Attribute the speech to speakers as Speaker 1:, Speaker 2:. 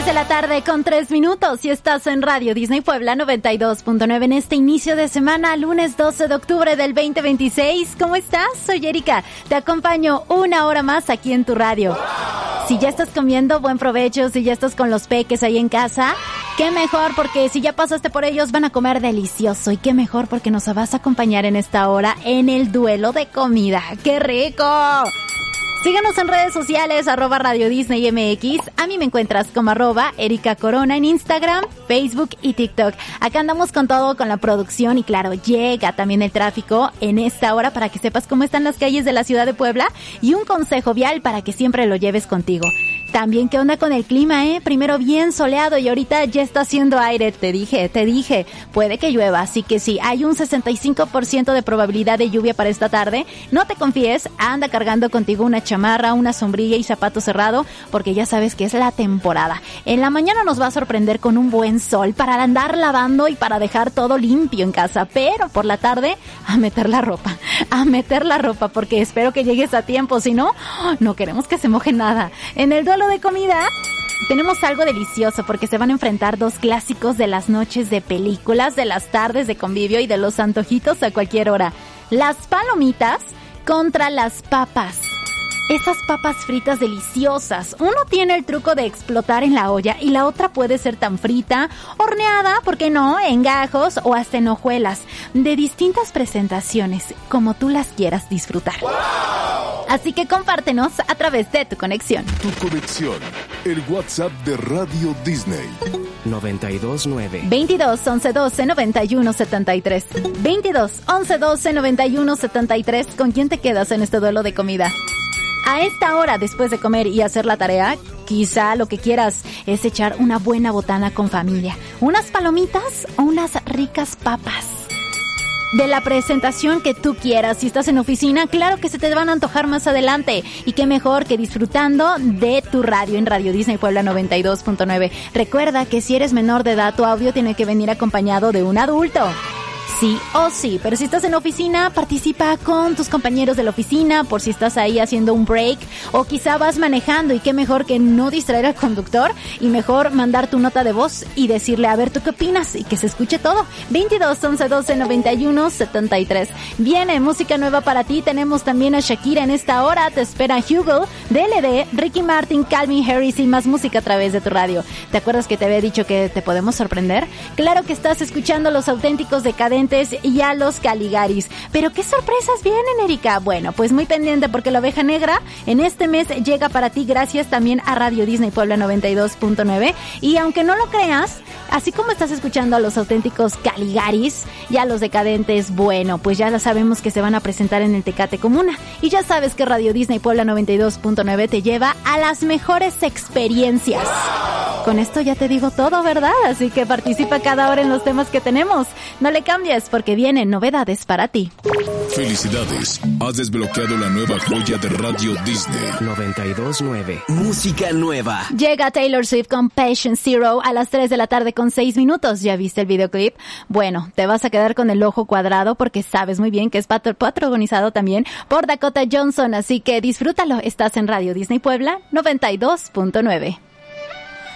Speaker 1: de la tarde con 3 minutos y estás en Radio Disney Puebla 92.9 en este inicio de semana, lunes 12 de octubre del 2026. ¿Cómo estás? Soy Erika. Te acompaño una hora más aquí en tu radio. Si ya estás comiendo, buen provecho. Si ya estás con los peques ahí en casa, qué mejor, porque si ya pasaste por ellos van a comer delicioso. Y qué mejor porque nos vas a acompañar en esta hora en el duelo de comida. ¡Qué rico! Síguenos en redes sociales, @Radio Disney MX. A mí me encuentras como @Erika Corona en Instagram, Facebook y TikTok. Acá andamos con todo, con la producción y claro, llega también el tráfico en esta hora para que sepas cómo están las calles de la ciudad de Puebla y un consejo vial para que siempre lo lleves contigo. También, ¿qué onda con el clima, Primero bien soleado y ahorita ya está haciendo aire, te dije, puede que llueva, así que sí, hay un 65% de probabilidad de lluvia para esta tarde. No te confíes, anda cargando contigo una chamarra, una sombrilla y zapato cerrado, porque ya sabes que es la temporada. En la mañana nos va a sorprender con un buen sol para andar lavando y para dejar todo limpio en casa, pero por la tarde a meter la ropa, porque espero que llegues a tiempo, si no, no queremos que se moje nada. En el duelo de comida tenemos algo delicioso porque se van a enfrentar dos clásicos de las noches de películas, de las tardes de convivio y de los antojitos a cualquier hora. Las palomitas contra las papas. Esas papas fritas deliciosas. Uno tiene el truco de explotar en la olla y la otra puede ser tan frita, horneada, ¿por qué no?, en gajos o hasta en hojuelas. De distintas presentaciones, como tú las quieras disfrutar. ¡Wow! Así que compártenos a través de tu conexión.
Speaker 2: Tu conexión, el WhatsApp de Radio Disney.
Speaker 3: 929
Speaker 1: 22 11 12 91 73. 22 11 12 91 73. ¿Con quién te quedas en este duelo de comida? A esta hora, después de comer y hacer la tarea, quizá lo que quieras es echar una buena botana con familia. Unas palomitas o unas ricas papas. De la presentación que tú quieras. Si estás en oficina, claro que se te van a antojar más adelante. Y qué mejor que disfrutando de tu radio en Radio Disney Puebla 92.9. Recuerda que si eres menor de edad, tu audio tiene que venir acompañado de un adulto. Sí o sí, pero si estás en oficina, participa con tus compañeros de la oficina por si estás ahí haciendo un break o quizá vas manejando y qué mejor que no distraer al conductor y mejor mandar tu nota de voz y decirle a ver tú qué opinas y que se escuche todo. 22 11 12 91 73. Viene música nueva para ti, tenemos también a Shakira en esta hora, te espera Hugo, DLD, Ricky Martin, Calvin Harris y más música a través de tu radio. ¿Te acuerdas que te había dicho que te podemos sorprender? Claro que estás escuchando Los Auténticos Decadentes y a los Caligaris. Pero ¿qué sorpresas vienen, Erika? Bueno, pues muy pendiente porque la Oveja Negra en este mes llega para ti gracias también a Radio Disney Puebla 92.9 y aunque no lo creas, así como estás escuchando a los Auténticos Caligaris y a los Decadentes, bueno, pues ya sabemos que se van a presentar en el Tecate Comuna y ya sabes que Radio Disney Puebla 92.9 te lleva a las mejores experiencias. Con esto ya te digo todo, ¿verdad? Así que participa cada hora en los temas que tenemos. No le cambies porque vienen novedades para ti.
Speaker 2: Felicidades, has desbloqueado la nueva joya de Radio Disney.
Speaker 3: 92.9. Música nueva.
Speaker 1: Llega Taylor Swift con Patient Zero a las 3 de la tarde con 6 minutos. ¿Ya viste el videoclip? Bueno, te vas a quedar con el ojo cuadrado porque sabes muy bien que es protagonizado también por Dakota Johnson. Así que disfrútalo. Estás en Radio Disney Puebla 92.9.